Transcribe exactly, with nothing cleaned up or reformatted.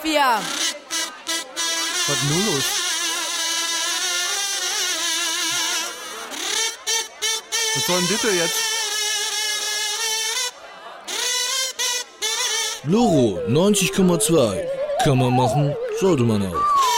vier. Was ist nun los? Was soll denn das jetzt? Loro neunzig Komma zwei. Kann man machen, sollte man auch.